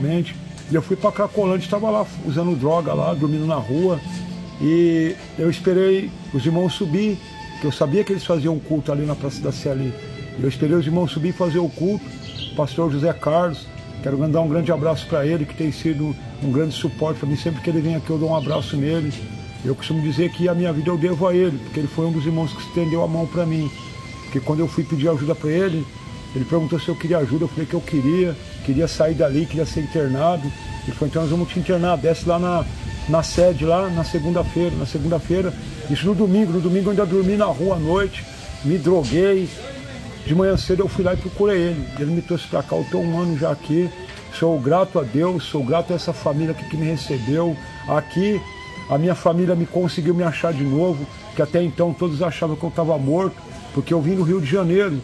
infelizmente. E eu fui para Cracolândia, estava lá usando droga lá, dormindo na rua. E eu esperei os irmãos subir, que eu sabia que eles faziam um culto ali na Praça da Sé ali. Eu esperei os irmãos subir e fazer o culto. O pastor José Carlos, quero mandar um grande abraço para ele, que tem sido um grande suporte para mim. Sempre que ele vem aqui eu dou um abraço nele. Eu costumo dizer que a minha vida eu devo a ele, porque ele foi um dos irmãos que estendeu a mão para mim. Porque quando eu fui pedir ajuda para ele perguntou se eu queria ajuda, eu falei que eu queria sair dali, queria ser internado. Ele falou, então nós vamos te internar, desce lá na sede, lá na segunda-feira, isso no domingo eu ainda dormi na rua à noite, me droguei. De manhã cedo eu fui lá e procurei ele me trouxe para cá, eu estou 1 ano já aqui, sou grato a Deus, sou grato a essa família aqui que me recebeu. Aqui a minha família conseguiu me achar de novo, que até então todos achavam que eu estava morto, porque eu vim do Rio de Janeiro,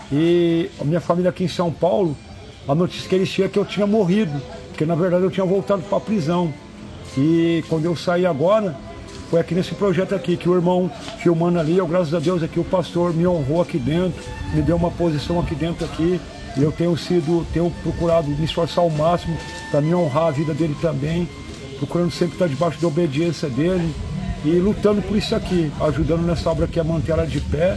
e a minha família aqui em São Paulo, a notícia que eles tinham é que eu tinha morrido, porque na verdade eu tinha voltado para a prisão. E quando eu saí agora, foi aqui nesse projeto aqui, que o irmão filmando ali, eu graças a Deus aqui, o pastor me honrou aqui dentro, me deu uma posição aqui dentro aqui, e eu tenho procurado me esforçar ao máximo para me honrar a vida dele também, procurando sempre estar debaixo da obediência dele e lutando por isso aqui, ajudando nessa obra aqui a manter ela de pé.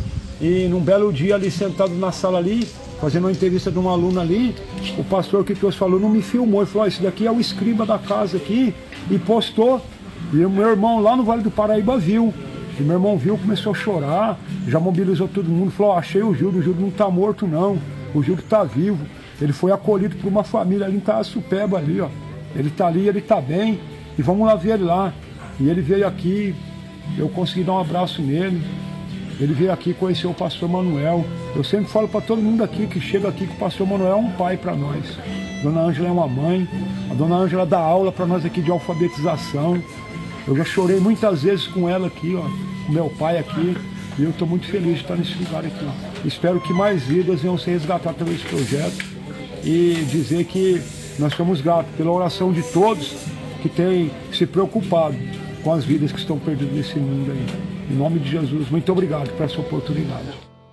E num belo dia ali sentado na sala ali, fazendo uma entrevista de um aluno ali, o pastor que trouxe o aluno me filmou e falou, esse daqui é o escriba da casa aqui, e postou. E o meu irmão lá no Vale do Paraíba viu. E meu irmão viu, começou a chorar, já mobilizou todo mundo, falou, achei o Gildo não está morto não, o Gildo está vivo. Ele foi acolhido por uma família ali em Itaçupeba ali, ó. Ele está ali, ele está bem, e vamos lá ver ele lá. E ele veio aqui, eu consegui dar um abraço nele. Ele veio aqui conhecer o pastor Manuel. Eu sempre falo para todo mundo aqui que chega aqui que o pastor Manuel é um pai para nós. A dona Ângela é uma mãe. A dona Ângela dá aula para nós aqui de alfabetização. Eu já chorei muitas vezes com ela aqui, ó, com meu pai aqui. E eu estou muito feliz de estar nesse lugar aqui. Espero que mais vidas venham ser resgatadas pelo esse projeto. E dizer que nós somos gratos pela oração de todos que têm se preocupado com as vidas que estão perdidas nesse mundo aí. Em nome de Jesus, muito obrigado por essa oportunidade.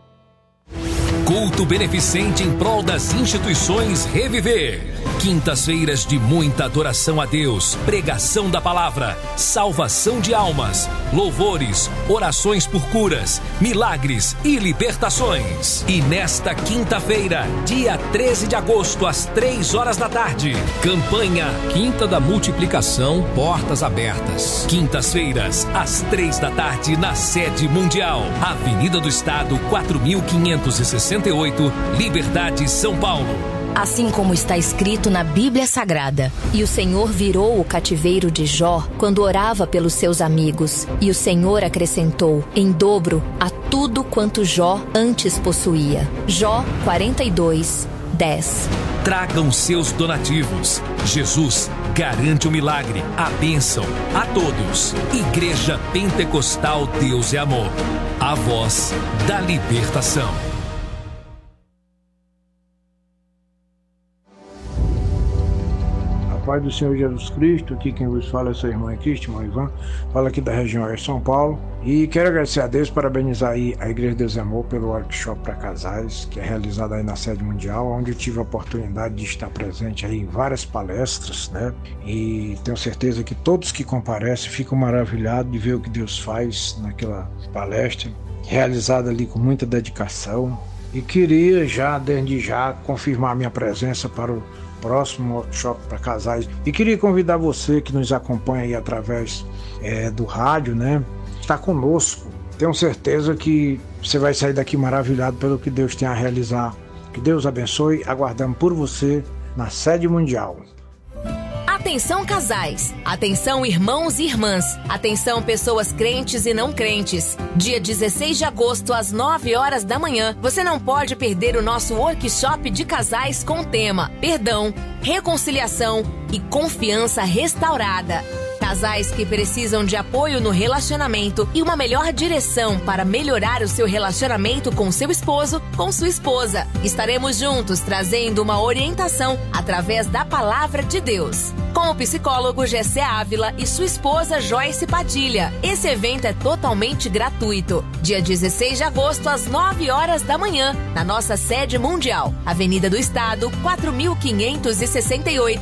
Culto beneficente em prol das instituições Reviver. Quintas-feiras de muita adoração a Deus, pregação da palavra, salvação de almas, louvores, orações por curas, milagres e libertações. E nesta quinta-feira, dia 13 de agosto, às 3 horas da tarde, campanha Quinta da Multiplicação, Portas Abertas. Quintas-feiras, às 3 da tarde, na sede mundial, Avenida do Estado, 4568, Liberdade, São Paulo. Assim como está escrito na Bíblia Sagrada, e o Senhor virou o cativeiro de Jó quando orava pelos seus amigos, e o Senhor acrescentou em dobro a tudo quanto Jó antes possuía. Jó 42:10. Tragam seus donativos. Jesus garante o milagre, a bênção a todos. Igreja Pentecostal Deus é Amor. A voz da libertação. Paz do Senhor Jesus Cristo, aqui quem vos fala é seu irmão Cristo, irmão Ivan, fala aqui da região Oeste de São Paulo, e quero agradecer a Deus, parabenizar aí a Igreja Deus é Amor pelo workshop para casais, que é realizado aí na sede mundial, onde eu tive a oportunidade de estar presente aí em várias palestras, né, e tenho certeza que todos que comparecem ficam maravilhados de ver o que Deus faz naquela palestra, realizada ali com muita dedicação, e queria já, desde já, confirmar minha presença para o próximo workshop para casais. E queria convidar você que nos acompanha aí através do rádio, né? Está conosco. Tenho certeza que você vai sair daqui maravilhado pelo que Deus tem a realizar. Que Deus abençoe. Aguardamos por você na sede mundial. Atenção casais, atenção irmãos e irmãs, atenção pessoas crentes e não crentes. Dia 16 de agosto às 9 horas da manhã, você não pode perder o nosso workshop de casais com o tema Perdão, Reconciliação e Confiança Restaurada. Casais que precisam de apoio no relacionamento e uma melhor direção para melhorar o seu relacionamento com seu esposo, com sua esposa. Estaremos juntos trazendo uma orientação através da Palavra de Deus. Com o psicólogo Gessé Ávila e sua esposa Joyce Padilha. Esse evento é totalmente gratuito. Dia 16 de agosto às 9 horas da manhã, na nossa sede mundial, Avenida do Estado, 4568.